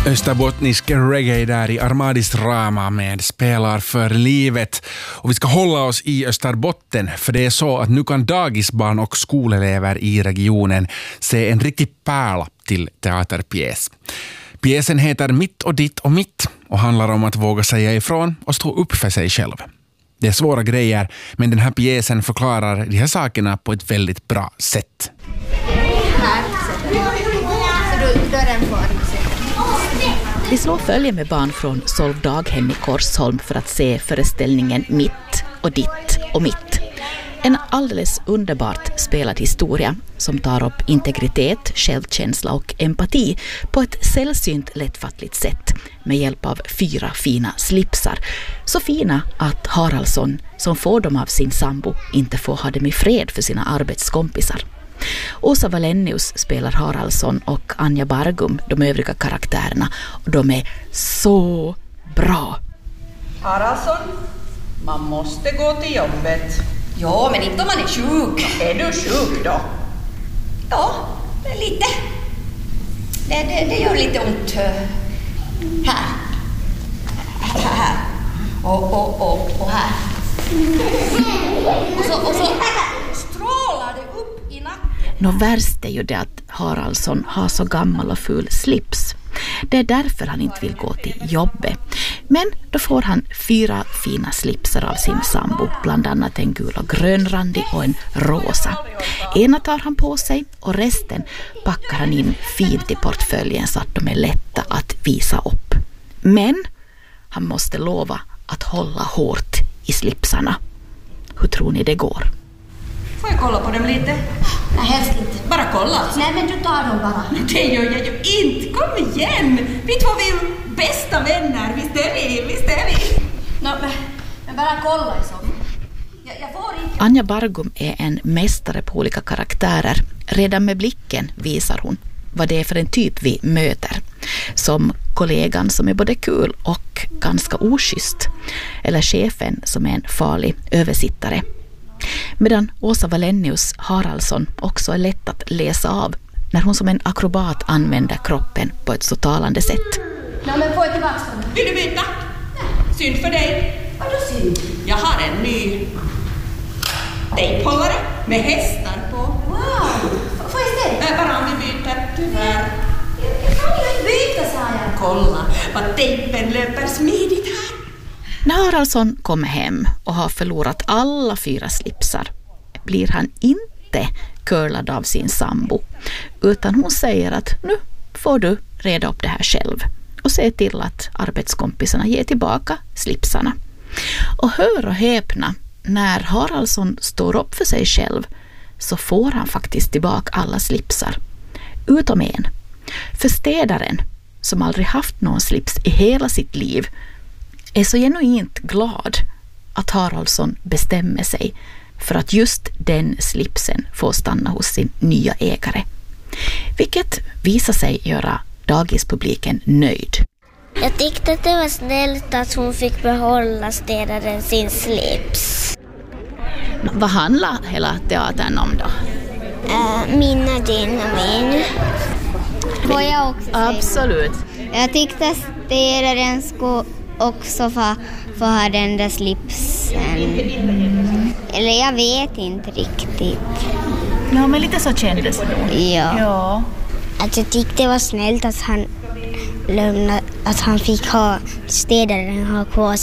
Österbottnisk reggae där i Armadis drama med Spelar för livet. Och vi ska hålla oss i Österbotten, för det är så att nu kan dagisbarn och skolelever i regionen se en riktig pärla till teaterpjäs. Pjäsen heter Mitt och ditt och mitt och handlar om att våga säga ifrån och stå upp för sig själv. Det är svåra grejer, men den här pjäsen förklarar de här sakerna på ett väldigt bra sätt. Här sätter du dörren för. Vi slår följe med barn från Solv daghem i Korsholm för att se föreställningen Mitt och ditt och mitt. En alldeles underbart spelad historia som tar upp integritet, självkänsla och empati på ett sällsynt lättfattligt sätt med hjälp av 4 fina slipsar. Så fina att Haraldsson, som får dem av sin sambo, inte får ha dem i fred för sina arbetskompisar. Åsa Wallenius spelar Haraldsson och Anja Bargum, de övriga karaktärerna, och de är så bra. Haraldsson, man måste gå till jobbet. Ja, men inte om man är sjuk. Är du sjuk då? Ja, lite. Det gör lite ont. Här. Här. Och här. Och så strålar det upp i nacken. Nå värst är ju det att Haraldsson har så gammal och ful slips. Det är därför han inte vill gå till jobbet. Men då får han 4 fina slipsar av sin sambo, bland annat en gul och grönrandig och en rosa. Ena tar han på sig och resten packar han in fint i portföljen så att de är lätta att visa upp. Men han måste lova att hålla hårt i slipsarna. Hur tror ni det går? Får jag kolla på dem lite? Nej, helst inte. Bara kolla alltså. Nej, men du tar dem bara. Det gör jag ju inte. Kom igen. Vi två är ju bästa vänner. Visst är vi. No, men bara kolla i så. Jag får inte. Anja Bargum är en mästare på olika karaktärer. Redan med blicken visar hon vad det är för en typ vi möter. Som kollegan som är både kul och ganska oschysst. Eller chefen som är en farlig översittare. Medan Åsa Wallenius Haraldsson också är lätt att läsa av när hon som en akrobat använder kroppen på ett så talande sätt. Ja, men får jag tillbaka den? Vill du byta? Synd för dig. Vadå synd? Jag har en ny tejphållare med hästar på. Wow! Får jag se? Bara om vi byter. Tyvärr. Jag kan ju inte byta, sa jag. Kolla vad tejpen löper smidigt här. När Haraldsson kommer hem och har förlorat alla 4 slipsar blir han inte curlad av sin sambo, utan hon säger att nu får du reda upp det här själv och se till att arbetskompisarna ger tillbaka slipsarna. Och hör och häpna, när Haraldsson står upp för sig själv så får han faktiskt tillbaka alla slipsar, utom en. För städaren, som aldrig haft någon slips i hela sitt liv, är så genuint glad att Haraldsson bestämmer sig för att just den slipsen får stanna hos sin nya ägare. Vilket visar sig göra dagispubliken nöjd. Jag tyckte att det var snällt att hon fick behålla städaren sin slips. Vad handlar hela teatern om då? Minna din och min. Får jag också säga? Absolut. Jag tyckte att städaren skulle också få ha den där slipsen. Eller jag vet inte riktigt. Ja, men lite så kändes det. Ja. Att jag tyckte det var snällt att han fick ha städaren ha kvar